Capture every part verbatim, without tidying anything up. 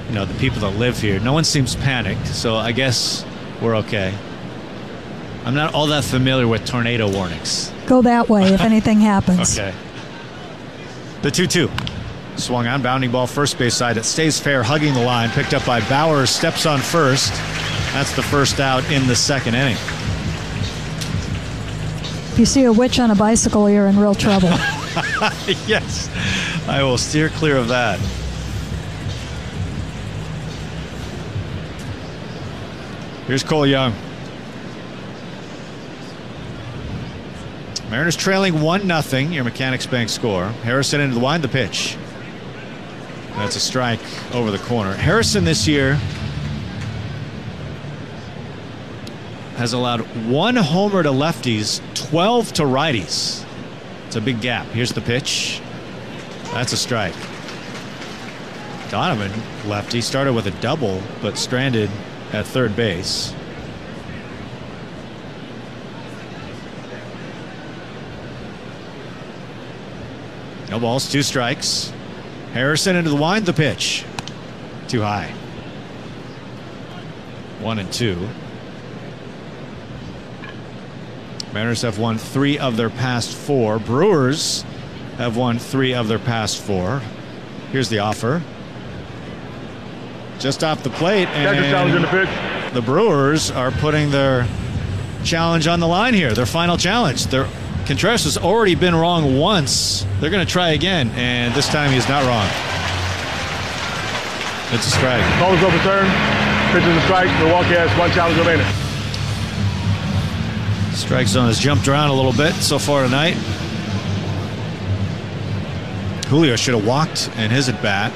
you know, the people that live here. No one seems panicked, so I guess we're okay. I'm not all that familiar with tornado warnings. Go that way if anything happens. Okay. The two two. Swung on, bounding ball first base side. It stays fair, hugging the line. Picked up by Bauer, steps on first. That's the first out in the second inning. If you see a witch on a bicycle, you're in real trouble. Yes, I will steer clear of that. Here's Cole Young. Mariners trailing one nothing. Your Mechanics Bank score. Harrison into the wind, the pitch. That's a strike over the corner. Harrison this year has allowed one homer to lefties, twelve to righties. It's a big gap. Here's the pitch. That's a strike. Donovan, lefty, started with a double, but stranded at third base. No balls, two strikes. Harrison into the wind, the pitch. Too high. One and two. Mariners have won three of their past four. Brewers have won three of their past four. Here's the offer. Just off the plate, and the, the Brewers are putting their challenge on the line here. Their final challenge. Their Contreras has already been wrong once. They're going to try again, and this time he's not wrong. It's a strike. Ball is overturned. Pitch is a strike. Milwaukee has one challenge remaining. Strike zone has jumped around a little bit so far tonight. Julio should have walked in his at bat.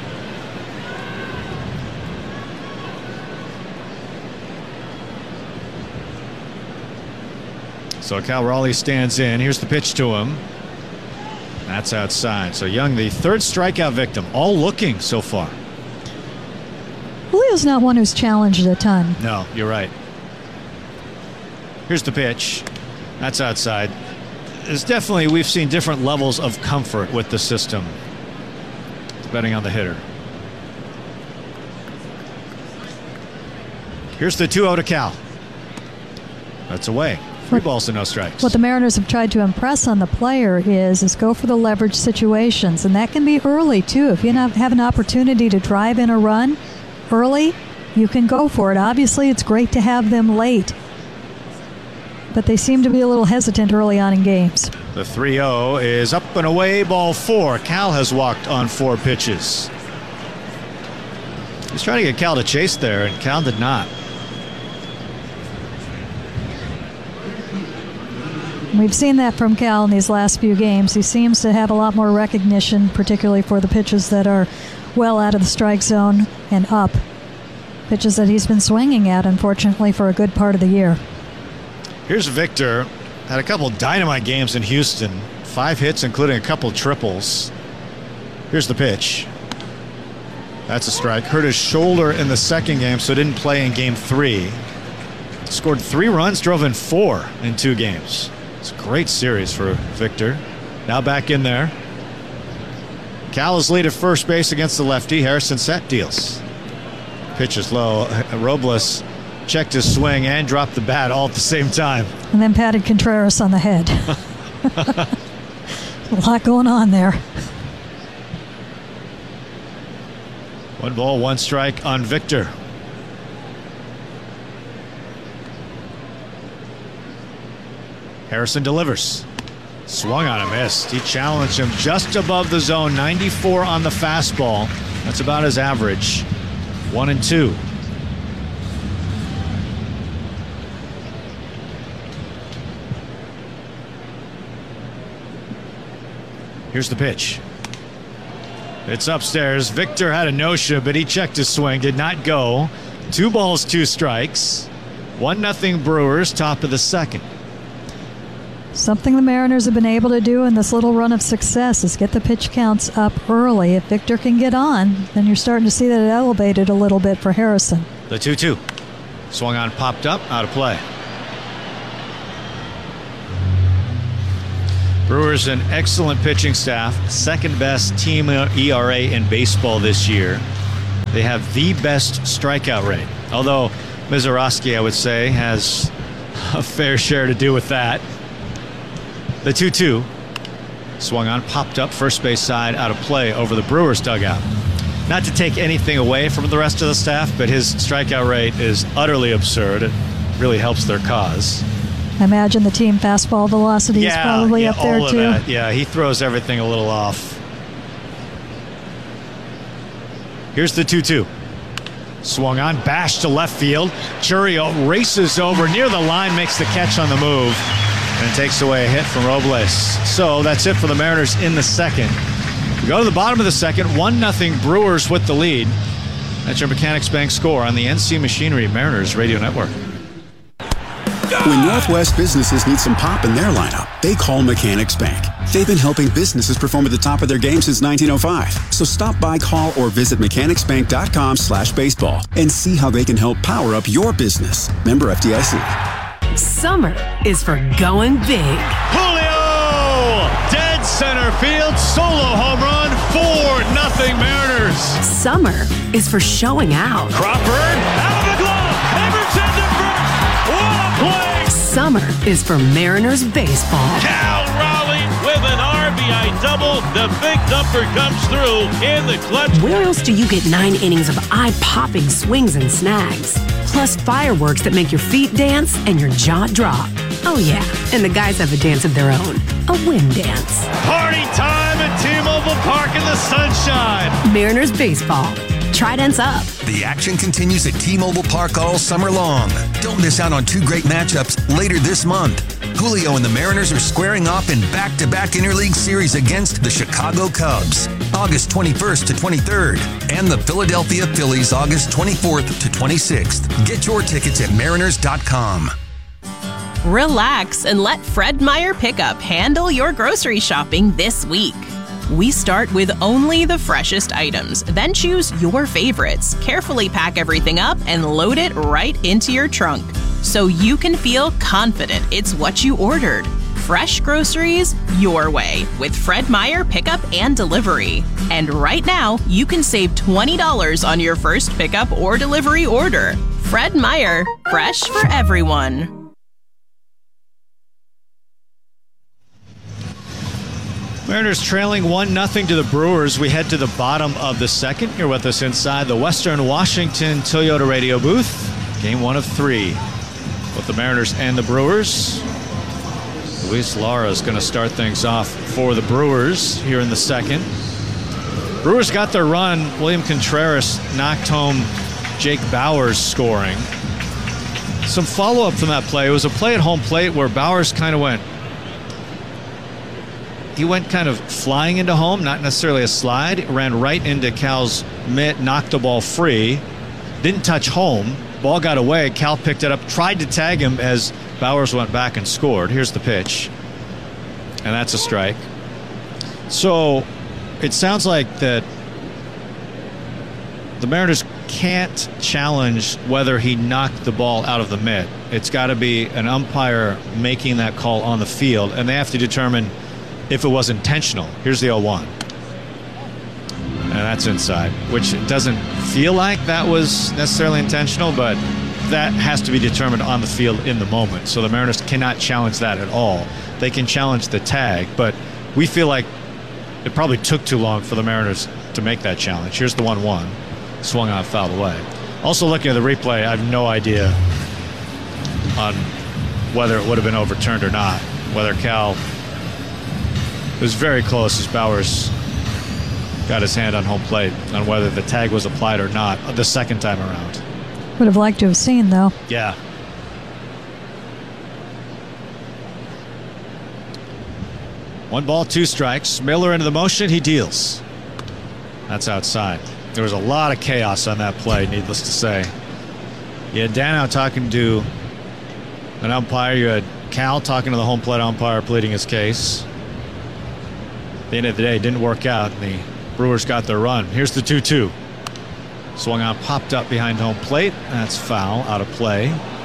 So Cal Raleigh stands in. Here's the pitch to him. That's outside. So Young, the third strikeout victim, all looking so far. Julio's not one who's challenged a ton. No, you're right. Here's the pitch. That's outside. There's definitely, we've seen different levels of comfort with the system, depending on the hitter. Here's the two oh to Cal. That's away. Three balls and no strikes. What the Mariners have tried to impress on the player is, is go for the leverage situations, and that can be early too. If you have an opportunity to drive in a run early, you can go for it. Obviously, it's great to have them late, but they seem to be a little hesitant early on in games. The three oh is up and away, ball four. Cal has walked on four pitches. He's trying to get Cal to chase there, and Cal did not. We've seen that from Cal in these last few games. He seems to have a lot more recognition, particularly for the pitches that are well out of the strike zone and up. Pitches that he's been swinging at, unfortunately, for a good part of the year. Here's Victor. Had a couple dynamite games in Houston. Five hits, including a couple triples. Here's the pitch. That's a strike. Hurt his shoulder in the second game, so didn't play in game three. Scored three runs, drove in four in two games. It's a great series for Victor. Now back in there. Cal is lead at first base against the lefty. Harrison set, deals. Pitch is low. Robles checked his swing and dropped the bat all at the same time. And then patted Contreras on the head. A lot going on there. One ball, one strike on Victor. Harrison delivers. Swung on a miss. He challenged him just above the zone. ninety-four on the fastball. That's about his average. One and two. Here's the pitch. It's upstairs. Victor had a no-show, but he checked his swing. Did not go. Two balls, two strikes. One nothing Brewers, top of the second. Something the Mariners have been able to do in this little run of success is get the pitch counts up early. If Victor can get on, then you're starting to see that it elevated a little bit for Harrison. The two two. Swung on, popped up, out of play. Brewers an excellent pitching staff. Second best team E R A in baseball this year. They have the best strikeout rate. Although Mizorowski, I would say, has a fair share to do with that. The two two. Swung on, popped up first base side, out of play over the Brewers dugout. Not to take anything away from the rest of the staff, but his strikeout rate is utterly absurd. It really helps their cause. I imagine the team fastball velocity yeah, is probably yeah, up there all too. Of that. Yeah, he throws everything a little off. Here's the two two. Swung on, bashed to left field. Chourio races over near the line, makes the catch on the move, and takes away a hit from Robles. So that's it for the Mariners in the second. We go to the bottom of the second, one nothing Brewers with the lead. That's your Mechanics Bank score on the N C Machinery Mariners Radio Network. When Northwest businesses need some pop in their lineup, they call Mechanics Bank. They've been helping businesses perform at the top of their game since nineteen oh five. So stop by, call, or visit mechanicsbank.com slash baseball and see how they can help power up your business. Member F D I C. Summer is for going big. Julio! Dead center field, solo home run, four nothing Mariners. Summer is for showing out. Crawford, out of the glove, Emerson to first. What a play! Summer is for Mariners baseball. Cal Raleigh with an R B I double. The big number comes through in the clutch. Where else do you get nine innings of eye-popping swings and snags? Plus fireworks that make your feet dance and your jaw drop. Oh yeah, and the guys have a dance of their own. A wind dance. Party time at T-Mobile Park in the sunshine. Mariners baseball. Trident's up. The action continues at T-Mobile Park all summer long. Don't miss out on two great matchups later this month. Julio and the Mariners are squaring off in back-to-back interleague series against the Chicago Cubs, August twenty-first to twenty-third, and the Philadelphia Phillies, August twenty-fourth to twenty-sixth. Get your tickets at mariners dot com. Relax and let Fred Meyer Pickup handle your grocery shopping this week. We start with only the freshest items, then choose your favorites, carefully pack everything up, and load it right into your trunk, so you can feel confident it's what you ordered. Fresh groceries your way with Fred Meyer Pickup and Delivery. And right now, you can save twenty dollars on your first pickup or delivery order. Fred Meyer, fresh for everyone. Mariners trailing one nothing to the Brewers. We head to the bottom of the second. You're with us inside the Western Washington Toyota radio booth. Game one of three with the Mariners and the Brewers. Luis Lara is going to start things off for the Brewers here in the second. Brewers got their run. William Contreras knocked home Jake Bauers scoring. Some follow-up from that play. It was a play at home plate where Bauers kind of went He went kind of flying into home, not necessarily a slide. Ran right into Cal's mitt, knocked the ball free. Didn't touch home. Ball got away. Cal picked it up, tried to tag him as Bauers went back and scored. Here's the pitch. And that's a strike. So it sounds like that the Mariners can't challenge whether he knocked the ball out of the mitt. It's got to be an umpire making that call on the field, and they have to determine if it was intentional. Here's the oh one. And that's inside, which doesn't feel like that was necessarily intentional, but that has to be determined on the field in the moment. So the Mariners cannot challenge that at all. They can challenge the tag, but we feel like it probably took too long for the Mariners to make that challenge. Here's the one one. Swung on, fouled away. Also looking at the replay, I have no idea on whether it would have been overturned or not. Whether Cal... It was very close as Bauers got his hand on home plate on whether the tag was applied or not the second time around. Would have liked to have seen, though. Yeah. One ball, two strikes. Miller into the motion. He deals. That's outside. There was a lot of chaos on that play, needless to say. You had Danow talking to an umpire. You had Cal talking to the home plate umpire, pleading his case. At the end of the day, it didn't work out, and the Brewers got their run. Here's the two two. Swung on, popped up behind home plate. That's foul, out of play.